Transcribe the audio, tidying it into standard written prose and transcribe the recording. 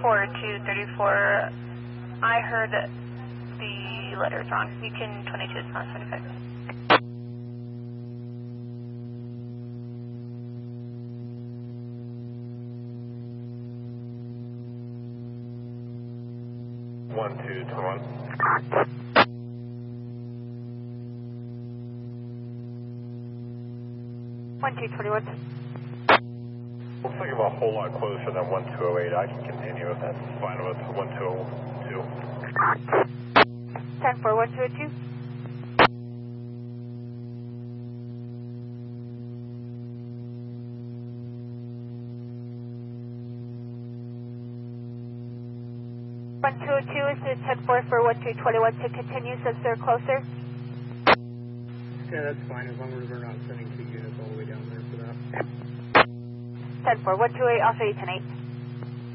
4234. I heard the letters wrong. You can 22 is not 25. One, two, 21. Looks like I'm a whole lot closer than 1208. I can continue if that's fine with 1202. 10-4, 1202. Is to 10-4 for 1221 to continue since they're closer. Yeah, that's fine as long as we're not sending 2 units all the way down there for that. 10-4, 128, I'll show you 10-8.